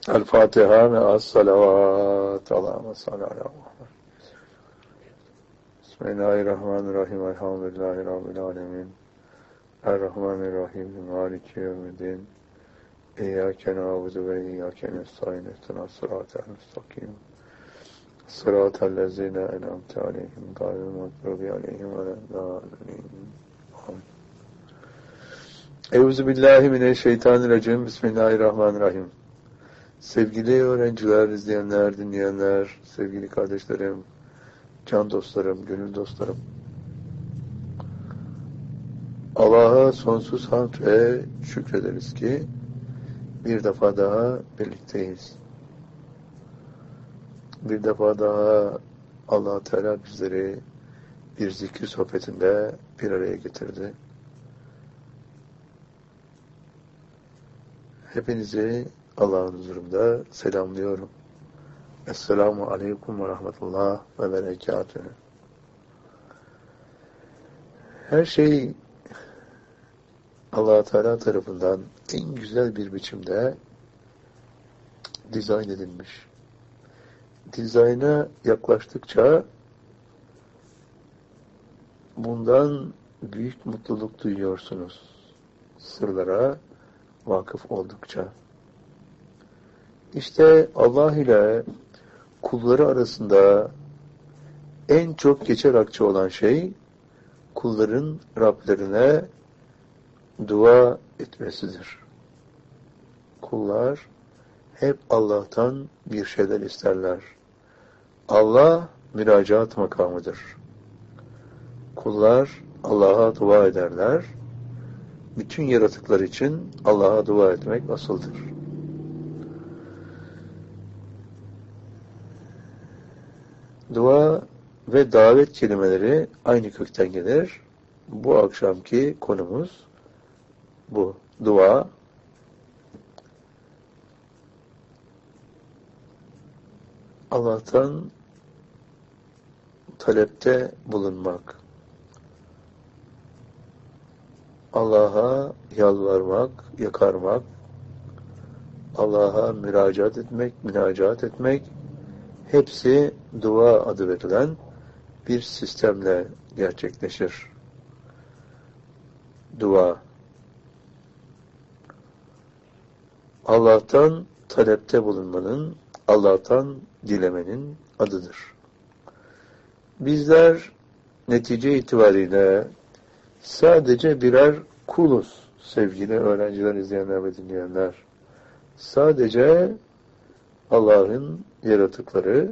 El Fatiha ve as-salavat. Allahümme salli ala Muhammed. Bismillahirrahmanirrahim. Elhamdülillahi Rabbil alemin. Errahmanirrahim. Maliki yevmiddin. İyyâke na'budu ve iyyâke nestaîn. İhdinas sıratal müstakim. Sıratellezîne en'amte aleyhim gayril mağdûbi aleyhim veleddâllîn. Amin. Euzubillahimineşşeytanirracim. Bismillahirrahmanirrahim. Sevgili öğrenciler, izleyenler, dinleyenler, sevgili kardeşlerim, can dostlarım, gönül dostlarım. Allah'a sonsuz hamd ve şükrederiz ki bir defa daha birlikteyiz. Bir defa daha Allah Teala bizleri bir zikri sohbetinde bir araya getirdi. Hepinizi Allah'ın huzurunda selamlıyorum. Esselamu aleyküm ve rahmetullah ve berekatühü. Her şey Allah Teala tarafından en güzel bir biçimde dizayn edilmiş. Dizayna yaklaştıkça bundan büyük mutluluk duyuyorsunuz. Sırlara vakıf oldukça. İşte Allah ile kulları arasında en çok geçer akçe olan şey, kulların Rablerine dua etmesidir. Kullar hep Allah'tan bir şeyler isterler. Allah müracaat makamıdır. Kullar Allah'a dua ederler. Bütün yaratıklar için Allah'a dua etmek asıldır. Dua ve davet kelimeleri aynı kökten gelir. Bu akşamki konumuz bu. Dua, Allah'tan talepte bulunmak, Allah'a yalvarmak, yakarmak, Allah'a münacaat etmek, hepsi dua adı verilen bir sistemle gerçekleşir. Dua. Allah'tan talepte bulunmanın, Allah'tan dilemenin adıdır. Bizler netice itibariyle sadece birer kuluz sevgili öğrenciler, izleyenler ve dinleyenler. Sadece Allah'ın yaratıkları,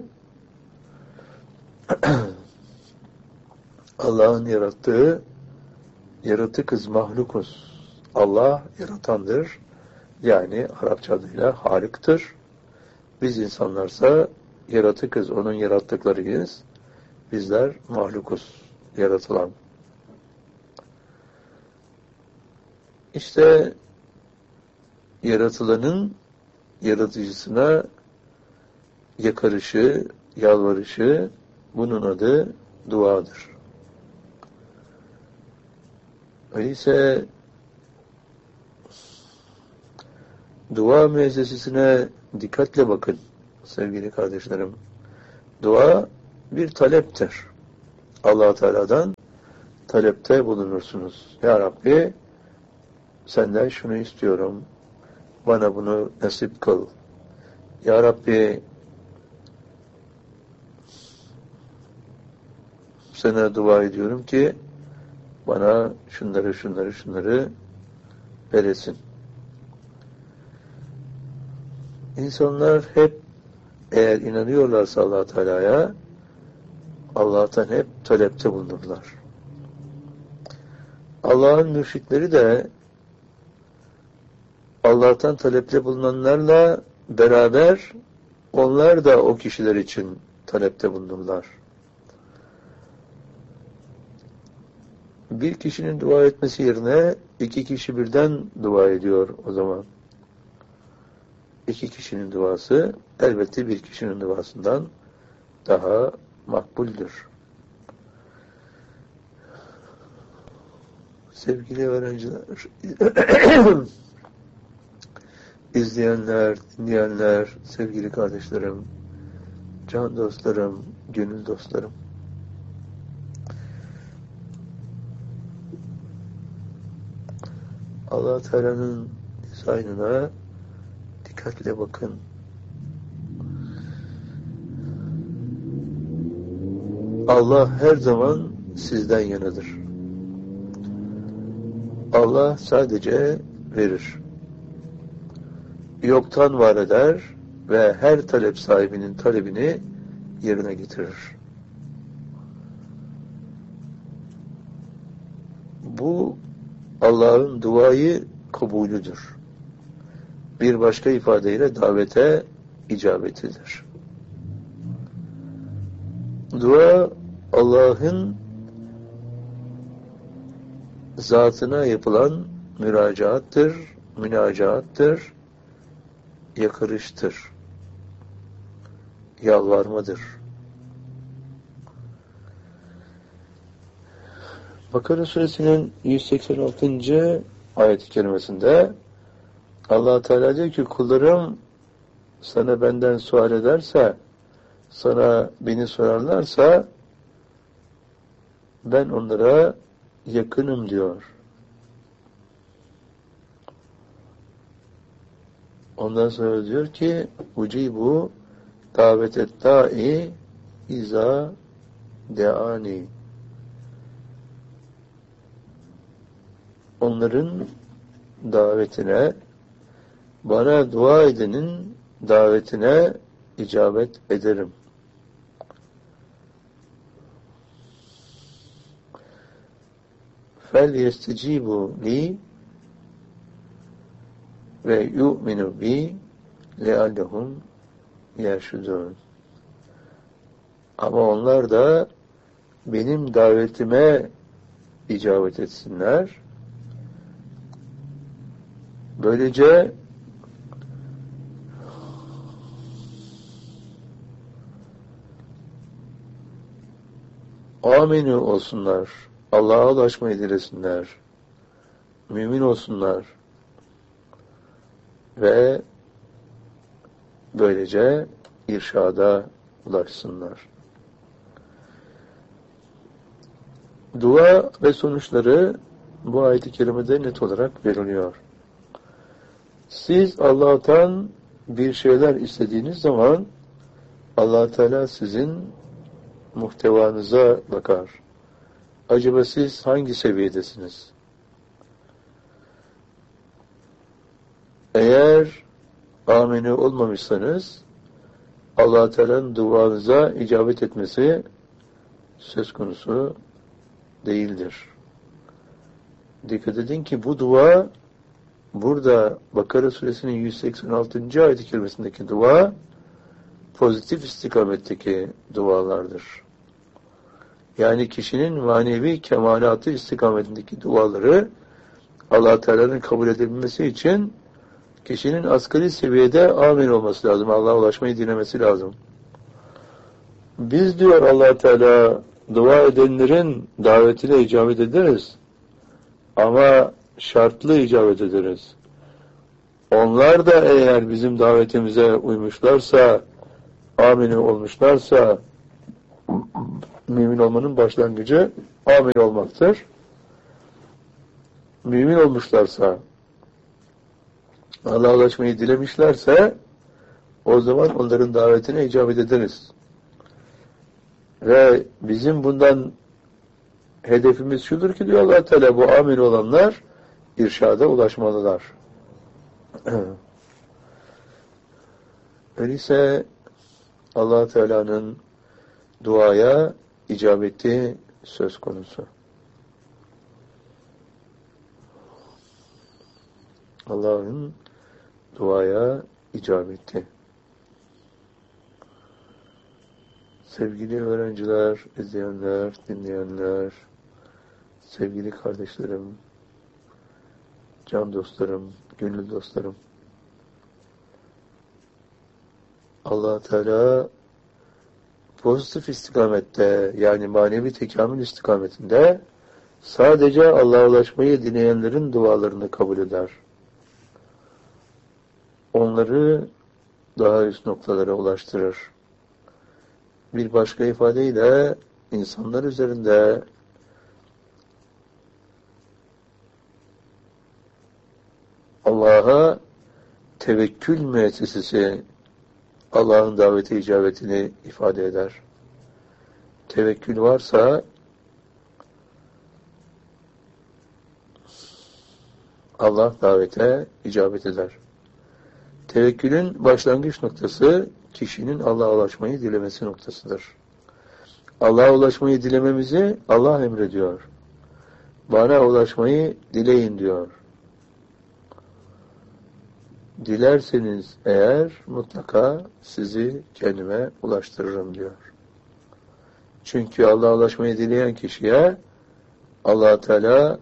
Allah'ın yarattığı yaratıkız, mahlukuz. Allah yaratandır. Yani Arapça adıyla Halik'tir. Biz insanlarsa yaratıkız, onun yarattıklarıyız. Bizler mahlukuz, yaratılan. İşte yaratılanın yaratıcısına yakarışı, yalvarışı, bunun adı duadır. Öyleyse dua müessesesine dikkatle bakın sevgili kardeşlerim. Dua bir taleptir. Allah Teala'dan talepte bulunursunuz. Ya Rabbi, senden şunu istiyorum. Bana bunu nasip kıl. Ya Rabbi, sana dua ediyorum ki bana şunları veresin. İnsanlar hep eğer inanıyorlarsa Allah Teala'ya, Allah'tan hep talepte bulunurlar. Allah'ın mürşitleri de Allah'tan talepte bulunanlarla beraber onlar da o kişiler için talepte bulunurlar. Bir kişinin dua etmesi yerine iki kişi birden dua ediyor o zaman. İki kişinin duası elbette bir kişinin duasından daha makbuldür. Sevgili öğrenciler, izleyenler, dinleyenler, sevgili kardeşlerim, can dostlarım, gönül dostlarım. Allah Teala'nın dizaynına dikkatle bakın. Allah her zaman sizden yanıdır. Allah sadece verir. Yoktan var eder ve her talep sahibinin talebini yerine getirir. Bu Allah'ın duayı kabulüdür. Bir başka ifadeyle davete icabetidir. Dua Allah'ın zatına yapılan münacaattır, yakarıştır, yalvarmadır. Bakara Suresinin 186. ayet-i kerimesinde Allah Teala diyor ki kullarım sana benden sual ederse, sana beni sorarlarsa ben onlara yakınım diyor. Ondan sonra diyor ki ucibu davetet da'i iza deani. Onların davetine, bana dua edenin davetine icabet ederim. Fel yestecibu li ve yu'minu bi leallehum yerşudun. Ama onlar da benim davetime icabet etsinler. Böylece âmenû olsunlar. Allah'a ulaşmayı dilesinler. Mümin olsunlar. Ve böylece irşada ulaşsınlar. Dua ve sonuçları bu ayet-i kerimede net olarak veriliyor. Siz Allah'tan bir şeyler istediğiniz zaman Allah Teala sizin muhtevanıza bakar. Acaba siz hangi seviyedesiniz? Eğer âmenû olmamışsanız Allah Teala'nın duanıza icabet etmesi söz konusu değildir. Dikkat edin ki bu dua burada Bakara Suresinin 186. ayet-i kerimesindeki dua pozitif istikametteki dualardır. Yani kişinin manevi kemalatı istikametindeki duaları Allah Teala'nın kabul edilmesi için kişinin asgari seviyede amin olması lazım. Allah'a ulaşmayı dilemesi lazım. Biz diyor Allah Teala dua edenlerin davetine icabet ederiz. Ama şartlı icabet ederiz. Onlar da eğer bizim davetimize uymuşlarsa, amin olmuşlarsa, mümin olmanın başlangıcı amin olmaktır. Mümin olmuşlarsa, Allah'a ulaşmayı dilemişlerse, o zaman onların davetine icabet ederiz. Ve bizim bundan hedefimiz şudur ki diyor Allah Teala, bu amin olanlar irşada ulaşmalılar. Öyleyse Allah Teala'nın duaya icabeti söz konusu. Allah'ın duaya icabeti. Sevgili öğrenciler, izleyenler, dinleyenler, sevgili kardeşlerim, can dostlarım, gönül dostlarım. Allah Teala pozitif istikamette, yani manevi tekamül istikametinde sadece Allah'a ulaşmayı dileyenlerin dualarını kabul eder. onları daha üst noktalara ulaştırır. Bir başka ifadeyle insanlar üzerinde Allah'a tevekkül müessesesi Allah'ın davete icabetini ifade eder. Tevekkül varsa Allah davete icabet eder. Tevekkülün başlangıç noktası kişinin Allah'a ulaşmayı dilemesi noktasıdır. Allah'a ulaşmayı dilememizi Allah emrediyor. Bana ulaşmayı dileyin diyor. Dilerseniz eğer mutlaka sizi kendime ulaştırırım diyor. Çünkü Allah'a ulaşmayı dileyen kişiye Allah Teala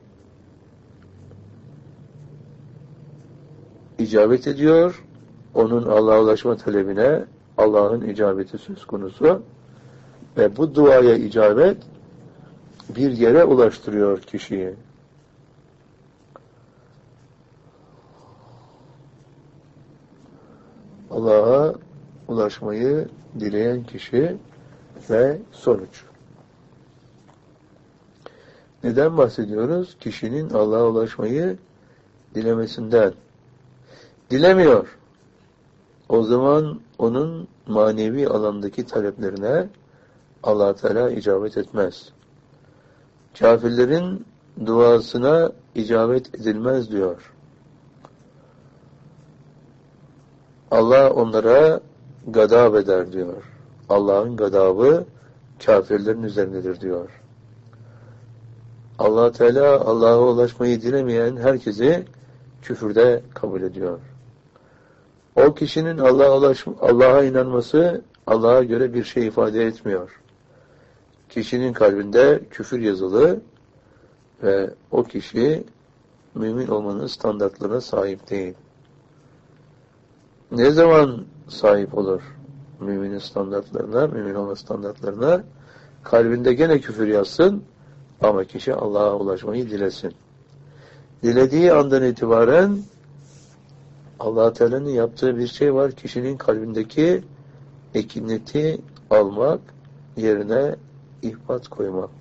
icabet ediyor. Onun Allah'a ulaşma talebine Allah'ın icabeti söz konusu. Ve bu duaya icabet bir yere ulaştırıyor kişiyi. Allah'a ulaşmayı dileyen kişi ve sonuç. Neden bahsediyoruz? Kişinin Allah'a ulaşmayı dilemesinden. Dilemiyor. O zaman onun manevi alandaki taleplerine Allah Teala icabet etmez. Kafirlerin duasına icabet edilmez diyor. Allah onlara gadab eder diyor. Allah'ın gadabı kafirlerin üzerindedir diyor. Allah Teala Allah'a ulaşmayı dilemeyen herkesi küfürde kabul ediyor. O kişinin Allah'a inanması Allah'a göre bir şey ifade etmiyor. Kişinin kalbinde küfür yazılı ve o kişi mümin olmanın standartlarına sahip değil. Ne zaman sahip olur müminin standartlarına, mümin olma standartlarına? Kalbinde gene küfür yazsın ama kişi Allah'a ulaşmayı dilesin. Dilediği andan itibaren Allah Teala'nın yaptığı bir şey var. Kişinin kalbindeki ekineti almak, yerine ihbat koymak.